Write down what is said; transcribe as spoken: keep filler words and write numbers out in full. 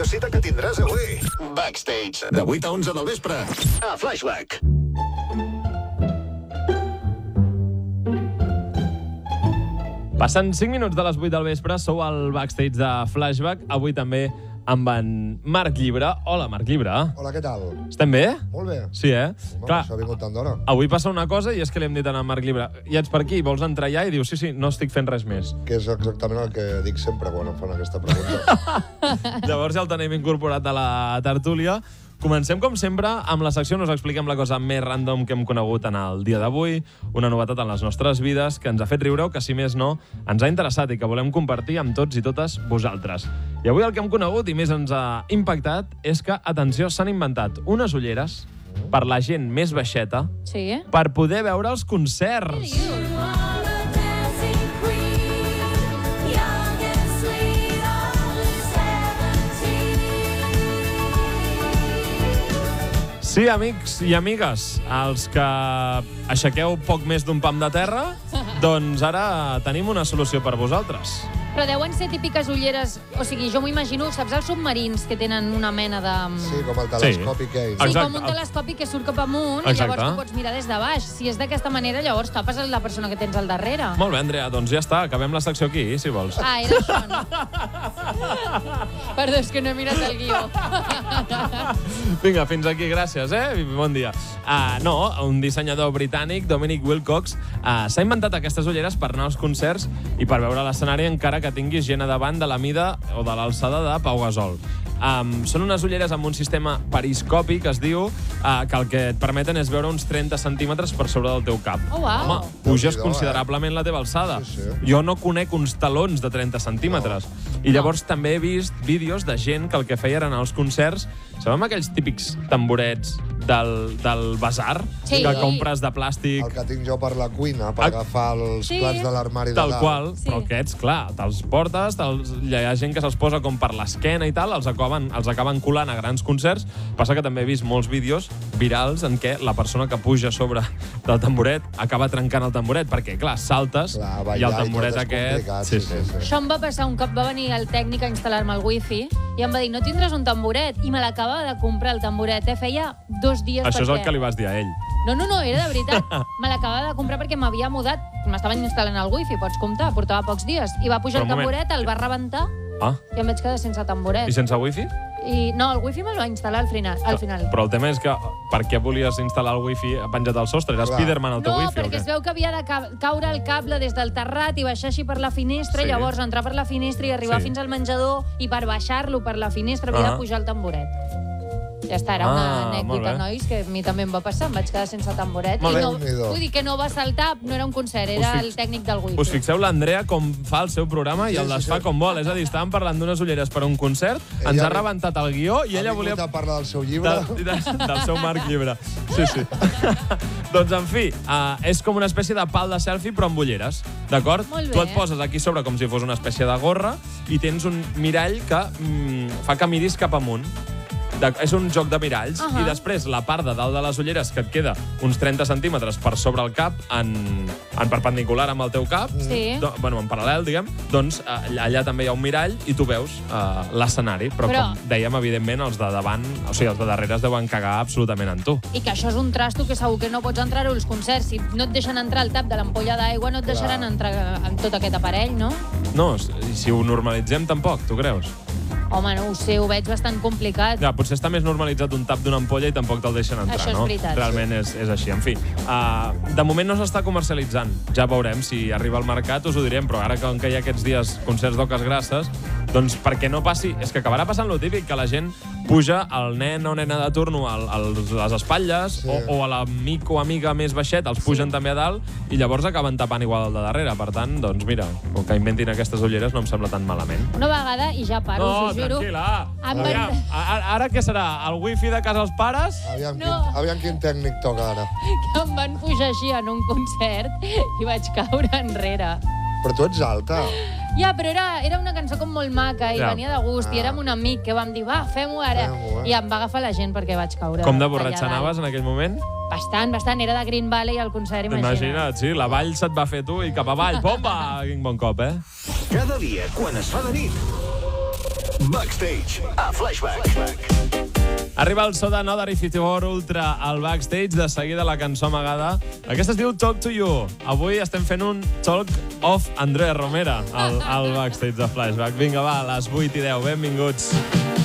cita que tindràs avui. Backstage, de vuit a onze del vespre, a Flashback. Passen cinc minuts de les vuit del vespre, sou al Backstage de Flashback, avui també amb en Marc Llibre. Hola, Marc Llibre. Hola, què tal? Estem bé? Molt bé. Sí, eh? Home, Clar, això ha vingut tant d'hora. avui passa una cosa i és que li hem dit a en Marc Llibre: ja ets per aquí, vols entrar allà? I diu, sí, sí, no estic fent res més. Que és exactament el que dic sempre quan em fan aquesta pregunta. Llavors ja el tenim incorporat a la tertúlia. Comencem, com sempre, amb la secció on us expliquem la cosa més random que hem conegut en el dia d'avui, una novetat en les nostres vides que ens ha fet riure o que, si més no, ens ha interessat i que volem compartir amb tots i totes vosaltres. I avui el que hem conegut i més ens ha impactat és que, atenció, s'han inventat unes ulleres per la gent més baixeta Sí. per poder veure els concerts. Sí, amics i amigues, els que aixequeu poc més d'un pam de terra, doncs ara tenim una solució per vosaltres. Però deuen ser típiques ulleres... O sigui, jo m'ho imagino, saps els submarins que tenen una mena de... Sí, com el telescopi que Sí, és. Exacte. com un telescopi que surt cap amunt i Exacte. llavors tu pots mirar des de baix. Si és d'aquesta manera, llavors tapes la persona que tens al darrere. Molt bé, Andrea, doncs ja està, acabem la secció aquí, si vols. Ah, era això, no? Perdó, és que no he mirat el guió. Vinga, fins aquí, gràcies, eh? Bon dia. Uh, no, un dissenyador britànic, Dominic Wilcox, uh, s'ha inventat aquestes ulleres per anar als concerts i per veure l'escenari encara que tinguis gent a davant de la mida o de l'alçada de Pau Gasol. Um, són unes ulleres amb un sistema periscòpic, es diu, uh, que el que et permeten és veure uns trenta centímetres per sobre del teu cap. Oh, uau. Home, puges Déu-n'hi-do, considerablement la teva alçada. Sí, sí. Jo no conec uns talons de trenta centímetres. I llavors també he vist vídeos de gent que el que feia era anar als concerts, sabem aquells típics tamborets del, del basar, Sí. que compres de plàstic, El que tinc jo per la cuina, per Ah. agafar els Sí. plats de l'armari de tal dalt. qual, Sí. però aquests, clar, te'ls portes, te'ls, hi ha gent que se'ls posa com per l'esquena i tal, els acaben, els acaben colant a grans concerts. Passa que també he vist molts vídeos virals en què la persona que puja sobre del tamboret acaba trencant el tamboret, perquè, clar, saltes Clar, i ballar el i tamboret tot és aquest... complicat, sí, sí, sí. Això em va passar un cop, va venir el tècnic a instal·lar-me el wifi i em va dir, no tindràs un tamboret? I me l'acaba de comprar el tamboret, eh? Feia dos dies Això és perquè... el que li vas dir a ell. No, no, no, era de veritat. Me l'acabava de comprar perquè m'havia mudat, m'estaven instal·lant el wifi, pots comptar, portava pocs dies. I va pujar Però el un moment. tamboret, el va rebentar Ah, i em vaig quedar sense tamboret. i sense wifi? I no, el wifi me'l va instal·lar al final. Al final. Però el tema és que per què volies instal·lar el wifi penjat al sostre? Era Clar. Spiderman el teu No, wifi o perquè què? es veu que havia de ca caure el cable des del terrat i baixar així per la finestra, Sí. i llavors entrar per la finestra i arribar Sí. fins al menjador, i per baixar-lo per la finestra havia Ah. de pujar el tamboret. Ja està, era Ah, una molt anècdota, bé. nois, que a mi també em va passar. Em vaig quedar sense tamboret. Molt I bé. no, Déu-n'hi-do. vull dir que no va saltar, no era un concert, era Us fix- el tècnic del wifi. Us fixeu l'Andrea com fa el seu programa i Sí, el sí, desfà sí. com vol. És a dir, estàvem parlant d'unes ulleres per a un concert, Ella ens ha vi- rebentat el guió i Ha ella vingut volia... a parlar del seu llibre. De, de, del seu Marc Llibre. Sí, sí. Doncs, en fi, uh, és com una espècie de pal de selfie, però amb ulleres, d'acord? Molt bé. Tu et poses aquí sobre com si fos una espècie de gorra i tens un mirall que mm, fa que miris cap amunt. De, és un joc de miralls. Ahà. I després la part de dalt de les ulleres que et queda uns trenta centímetres per sobre el cap en, en perpendicular amb el teu cap, Sí. do, bueno, en paral·lel, diguem, doncs allà, allà també hi ha un mirall i tu veus uh, l'escenari. Però, Però- com dèiem, evidentment, els de davant, o sigui, els de darrere es deuen cagar absolutament en tu. I que això és un trasto que segur que no pots entrar-ho als concerts. Si no et deixen entrar al tap de l'ampolla d'aigua, no et deixaran entrar amb tot aquest aparell, no? No, i si ho normalitzem, tampoc, tu creus? Home, no ho sé, ho veig bastant complicat. Ja, potser està més normalitzat un tap d'una ampolla i tampoc te'l deixen entrar, Això és no? veritat. Realment és, és així. En fi, uh, de moment no s'està comercialitzant. Ja veurem si arriba al mercat, us ho direm, però ara com que hi ha aquests dies concerts d'oques grasses, doncs perquè no passi... És que acabarà passant lo típic, que la gent puja el nen o nena de turno a les espatlles, Sí. o, o a l'amic o amiga més baixet, els pugen també a dalt, i llavors acaben tapant igual el de darrere. Per tant, doncs mira, com que inventin aquestes ulleres no em sembla tan malament. Una vegada, i ja paro, No, us ho juro. tranquil·la. Em van- Aviam, ara, ara què serà? El wifi de casa dels pares? Aviam, No. quin, aviam quin tècnic toca ara. Que em van pujar així en un concert i vaig caure enrere. Però tu ets alta. Ja, però era, era una cançó com molt maca i Ja. venia de gust, i Ah. érem un amic que vam dir, va, fem-ho ara. Fem-ho, eh? I em va agafar la gent perquè vaig caure. Com de allà borratxa dalt. anaves en aquell moment? Bastant, bastant. Era de Green Valley al concert, imagina't. Imagina't, sí, la vall se't va fer tu i cap avall. Bomba! Quin bon cop, eh? Cada dia, quan es fa de nit, Backstage, a Flashback. Arriba el so de Another i cinquanta-quatre Ultra al Backstage, de seguida la cançó amagada. Aquesta es diu Talk to You. Avui estem fent un Talk of Andrea Romera al, al Backstage de Flashback. Vinga, va, a les vuit i deu. Benvinguts.